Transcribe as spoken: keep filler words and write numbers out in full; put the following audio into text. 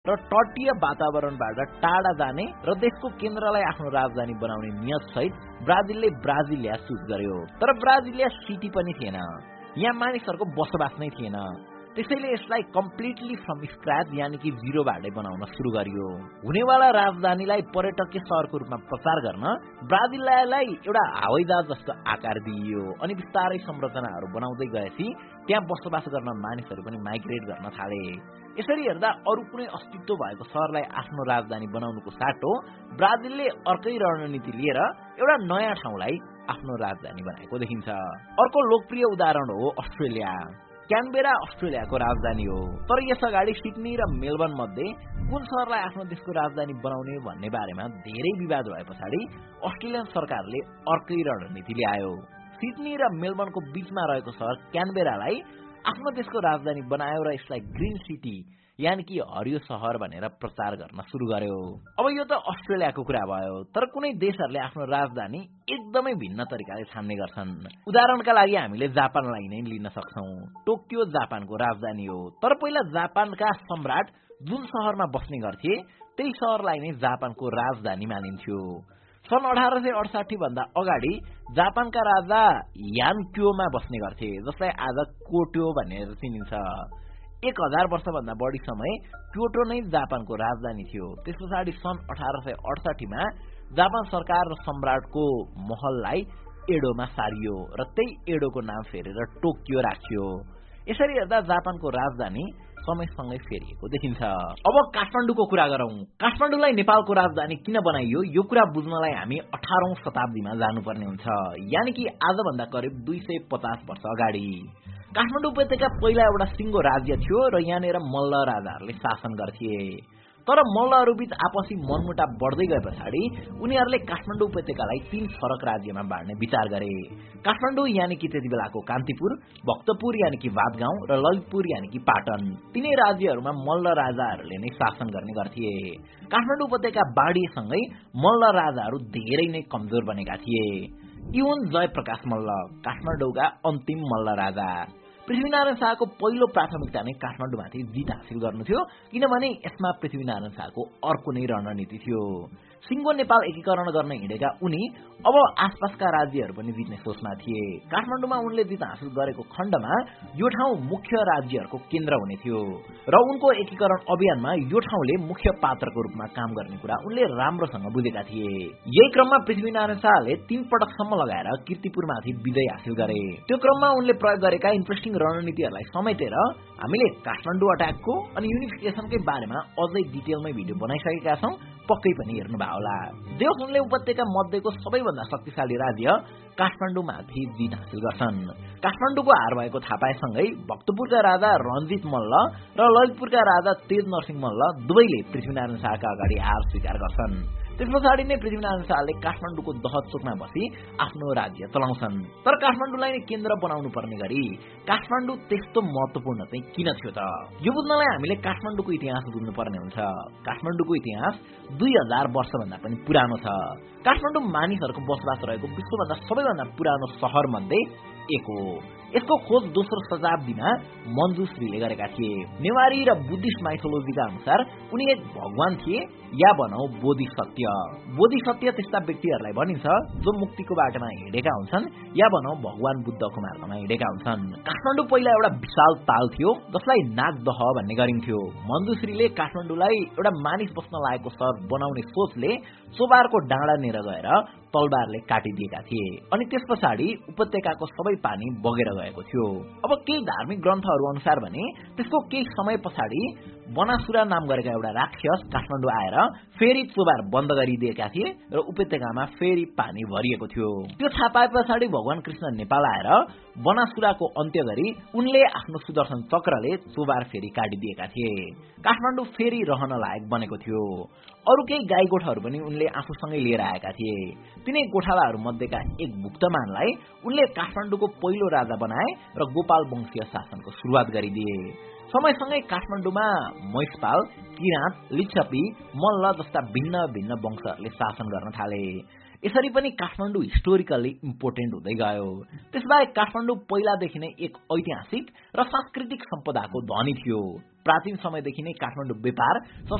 र तटीय वातावरणबाट टाढा जाने र देशको केन्द्रलाई आफ्नो राजधानी बनाउने नियत सहित ब्राजिलले ब्राजिलिया चुज गर्यो। तर ब्राजिलिया सिटी पनि थिएन, यहाँ मानिसहरूको बसोबास नै थिएन। त्यसैले यसलाई कम्प्लिटली फ्रम स्क्रैच यानी कि जिरोबाटै बनाउन सुरु गरियो। हुनेवाला राजधानीलाई पर्यटकीय शहरको रूपमा प्रचार गर्न ब्राजिलियालाई एउटा हवाईजहाज जस्तो आकार दिइयो अनि बिस्तारै संरचनाहरू बनाउँदै गएपछि त्यहाँ बसोबास गर्न मानिसहरू पनि माइग्रेट गर्न थाले। यसरी हेर्दा अरू कुनै अस्तित्व भएको शहरलाई आफ्नो राजधानी बनाउनुको साटो ब्राजिलले अर्कै रणनीति लिएर एउटा नयाँ ठाउँलाई आफ्नो राजधानी बनाएको देखिन्छ। अर्को लोकप्रिय उदाहरण हो अस्ट्रेलिया। क्यानबेरा अस्ट्रेलियाको राजधानी हो, तर यस अगाडि सिडनी र मेलबर्न मध्ये कुन शहरलाई आफ्नो देशको राजधानी बनाउने भन्ने बारेमा धेरै विवाद भए पछाडि अस्ट्रेलियन सरकारले अर्कै रणनीति ल्यायो। सिडनी र मेलबर्नको बीचमा रहेको शहर क्यानबेरालाई आफ्नो देशको राजधानी बनायो र यसलाई ग्रीन सिटी यानी कि हरियो शहर भनेर प्रचार गर्न सुरु गर्यो। अब यो त अस्ट्रेलियाको कुरा भयो, तर कुनै देशहरूले आफ्नो राजधानी एकदमै भिन्न तरिकाले छान्ने गर्छन्। उदाहरणका लागि हामीले जापानलाई नै लिन सक्छौं। टोकियो जापानको राजधानी हो, तर पहिला जापानका सम्राट जुन शहरमा बस्ने गर्थे त्यही शहरलाई नै जापानको राजधानी मानिन्थ्यो। सन् अठार सय अडसाठी भन्दा अगाडि जापानका राजा यानक्योमा बस्ने गर्थे, जसलाई आज कोटो भनेर चिनिन्छ। एक हजार वर्षभन्दा बढी समय क्योटो नै जापानको राजधानी थियो। त्यस पछाडि सन् अठार सय अडसाठीमा जापान सरकार र सम्राटको महललाई एडोमा सारियो र त्यही एडोको नाम फेरेर टोकियो राखियो। यसरी हेर्दा जापानको राजधानी समयसँगै फेरिएको देखिन्छ। अब काठमाडौँको कुरा गरौं। काठमाडौँलाई नेपालको राजधानी किन बनाइयो यो कुरा बुझ्नलाई हामी अठारौं शताब्दीमा जानुपर्ने हुन्छ, यानि कि आजभन्दा करिब दुई सय पचास वर्ष अगाडि। काठमाडौँ उपत्यका पहिला एउटा सिङ्गो राज्य थियो र यहाँनिर मल्ल राजाहरूले शासन गर्थे। तर मल्लहरूबीच आपसी मनमुटाव बढ्दै गए पछाडि उनीहरूले काठमाडौँ उपत्यकालाई तीन फरक राज्यमा बाँड्ने विचार गरे। काठमाडौँ यानि कि त्यति बेलाको कान्तिपुर, भक्तपुर यानि कि बादगाउँ र ललितपुर यानि कि पाटन, तीनै राज्यहरूमा मल्ल राजाहरूले नै शासन गर्ने गर्थे। काठमाडौँ उपत्यका बाँडिएसँगै मल्ल राजाहरू धेरै नै कमजोर बनेका थिए। यी हुन् जयप्रकाश मल्ल, काठमाडौँका अन्तिम मल्ल राजा। पृथ्वीनारायण शाहको पहिलो प्राथमिकता नै काठमाडौँमाथि जित हासिल गर्नु थियो, किनभने यसमा पृथ्वीनारायण शाहको अर्को नै रणनीति थियो। सिङ्गो नेपाल एकीकरण गर्न हिँडेका उनी अब आसपासका राज्यहरू पनि जित्ने सोचमा थिए। काठमाडौँमा उनले जित हासिल गरेको खण्डमा यो ठाउँ मुख्य राज्यहरूको केन्द्र हुने थियो र उनको एकीकरण अभियानमा यो ठाउँले मुख्य पात्रको रूपमा काम गर्ने कुरा उनले राम्रोसँग बुझेका थिए। यही क्रममा पृथ्वीनारायण शाहले तीन पटकसम्म लगाएर कीर्तिपुरमाथि विजय हासिल गरे। त्यो क्रममा उनले प्रयोग गरेका इन्ट्रेस्टिङ रणनीतिहरूलाई समेटेर हामीले काठमाडौँ अट्याकको अनि युनिफिकेसनकै बारेमा अझै डिटेलमै भिडियो बनाइसकेका छौं, पक्कै पनि हेर्नुभयो होला। देश उनले उपत्यका मध्येको सबैभन्दा शक्तिशाली राज्य काठमाडौँमाथि जित हासिल गर्छन्। काठमाडौँको हार भएको थाहा पाएसँगै भक्तपुरका राजा रञ्जित मल्ल र ललितपुरका राजा तेज नरसिंह मल्ल दुवैले पृथ्वीनारायण शाहका अगाडि हार स्वीकार गर्छन्। त्यस पछाडि नै पृथ्वीनारायण शाहले काठमाडौँको दहचोकमा बसी आफ्नो राज्य चलाउँछन्। तर काठमाडौँलाई नै केन्द्र बनाउनु पर्ने गरी काठमाडौँ त्यस्तो महत्वपूर्ण चाहिँ किन थियो त? यो बुझ्नलाई हामीले काठमाडौँको इतिहास बुझ्नुपर्ने हुन्छ। काठमाडौँको इतिहास दुई हजार वर्षभन्दा पनि पुरानो छ। काठमाडौँ मानिसहरूको बसोबास रहेको विश्वभन्दा सबैभन्दा पुरानो शहर मध्ये एक हो। यसको खोज दोस्रो शताब्दीमा मञ्जुश्रीले गरेका थिए। नेवारी र बुद्धिस्ट माइथोलोजीका अनुसार उनी एक भगवान थिए या भनौं बोधिसत्य। बोधिसत्य त्यस्ता व्यक्तिहरूलाई भनिन्छ जो मुक्तिको बाटोमा हिँडेका हुन्छन् या भनौं भगवान बुद्धको मार्गमा हिँडेका हुन्छन्। काठमाडौँ पहिला एउटा विशाल ताल थियो जसलाई नागदह भन्ने गरिन्थ्यो। मञ्जुश्रीले काठमाडौँलाई एउटा मानिस बस्न लागेको शहर बनाउने सोचले चोबारको डाँडा नेर गएर तलवारले काटिदिएका थिए अनि त्यस पछाडि उपत्यकाको सबै पानी बगेर गएको थियो। अब केही धार्मिक ग्रन्थहरू अनुसार भने त्यसको केही समय पछाडि बनासुरा नाम गरेका एउटा राक्षस काठमाडौँ आएर फेरि चोबार बन्द गरिदिएका थिए र उपत्यकामा फेरि पानी भरिएको थियो। त्यो थाहा पाए पछाडि भगवान कृष्ण नेपाल आएर बनासुराको अन्त्य गरी उनले आफ्नो सुदर्शन चक्रले चोबार फेरि काटिदिएका थिए। काठमाडौँ फेरि रहन लायक बनेको थियो। अरू केही गाई गोठाहरू पनि उनले आफूसँगै लिएर आएका थिए। तिनै गोठालाहरू मध्येका एक भुक्तमानलाई उनले काठमाडौँको पहिलो राजा बनाए र गोपाल वंशीय शासनको सुरुवात गरिदिए। समयसँगै काठमाडौँमा महिषपाल, किराँत, लिच्छवी, मल्ल जस्ता भिन्न भिन्न वंशहरूले शासन गर्न थाले। यसरी पनि काठमाडौँ हिस्टोरिकली इम्पोर्टेन्ट हुँदै गयो। त्यसबाहेक काठमाडौँ पहिलादेखि नै एक ऐतिहासिक र सांस्कृतिक सम्पदाको धनी थियो। प्राचीन समयदेखि नै काठमाडौँ व्यापार